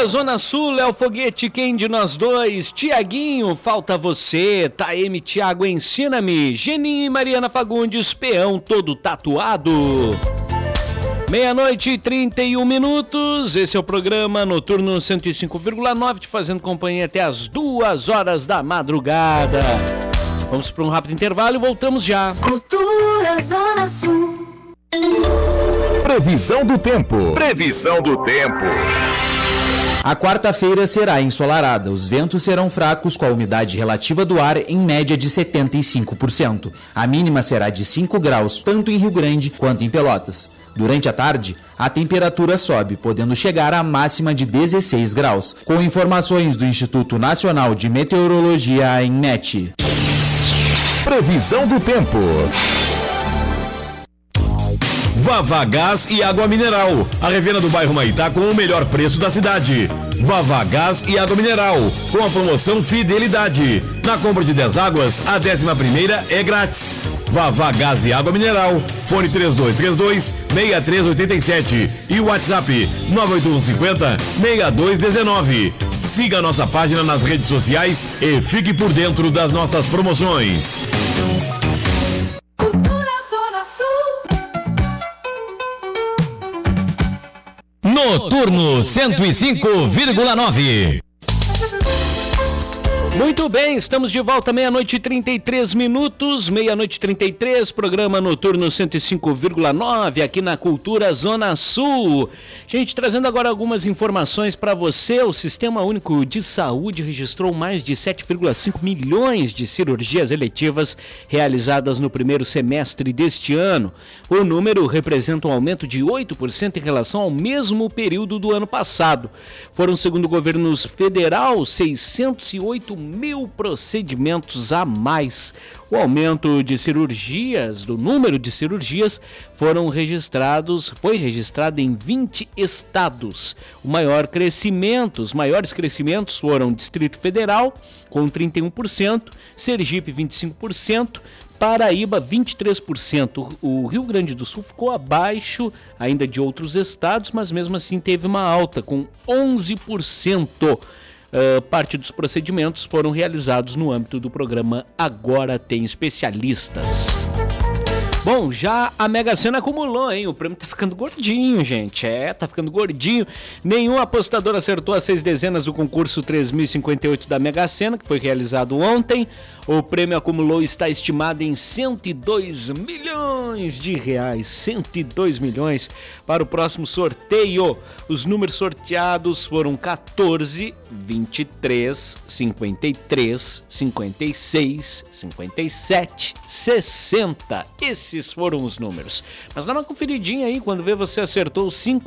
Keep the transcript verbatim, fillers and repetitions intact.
Cultura Zona Sul, Léo Foguete, quem de nós dois? Tiaguinho, falta você. Taeme, Thiago, ensina-me. Geninho e Mariana Fagundes, peão todo tatuado. Meia-noite e trinta e um minutos, esse é o programa Noturno cento e cinco vírgula nove, te fazendo companhia até as duas horas da madrugada. Vamos para um rápido intervalo e voltamos já. Cultura Zona Sul. Previsão do tempo. Previsão do tempo. A quarta-feira será ensolarada. Os ventos serão fracos com a umidade relativa do ar em média de setenta e cinco por cento. A mínima será de cinco graus, tanto em Rio Grande quanto em Pelotas. Durante a tarde, a temperatura sobe, podendo chegar à máxima de dezesseis graus. Com informações do Instituto Nacional de Meteorologia, a INMET. Previsão do tempo. Vava Gás e Água Mineral, a revenda do bairro Maitá com o melhor preço da cidade. Vava Gás e Água Mineral, com a promoção Fidelidade. Na compra de dez águas, a décima primeira é grátis. Vava Gás e Água Mineral, fone três dois três dois, seis três oito sete e o WhatsApp nove oito um cinco zero, seis dois um nove. Siga a nossa página nas redes sociais e fique por dentro das nossas promoções. Noturno cento e cinco vírgula nove. Muito bem, estamos de volta, meia-noite e trinta e três minutos, meia-noite e trinta e três, programa Noturno cento e cinco vírgula nove, aqui na Cultura Zona Sul. Gente, trazendo agora algumas informações para você, o Sistema Único de Saúde registrou mais de sete vírgula cinco milhões de cirurgias eletivas realizadas no primeiro semestre deste ano. O número representa um aumento de oito por cento em relação ao mesmo período do ano passado. Foram, segundo o governo federal, seiscentos e oito mil procedimentos a mais. O aumento de cirurgias, do número de cirurgias, foram registrados, foi registrado em vinte estados. O maior crescimento, os maiores crescimentos foram Distrito Federal, com trinta e um por cento, Sergipe, vinte e cinco por cento, Paraíba, vinte e três por cento. O Rio Grande do Sul ficou abaixo ainda de outros estados, mas mesmo assim teve uma alta, com onze por cento. Uh, parte dos procedimentos foram realizados no âmbito do programa Agora Tem Especialistas. Bom, já a Mega Sena acumulou, hein? O prêmio tá ficando gordinho, gente. É, tá ficando gordinho. Nenhum apostador acertou as seis dezenas do concurso três mil e cinquenta e oito da Mega Sena, que foi realizado ontem. O prêmio acumulou está estimado em cento e dois milhões de reais. cento e dois milhões para o próximo sorteio. Os números sorteados foram quatorze, vinte e três, cinquenta e três, cinquenta e seis, cinquenta e sete, sessenta. Esses foram os números. Mas dá uma conferidinha aí, quando vê você acertou os cinco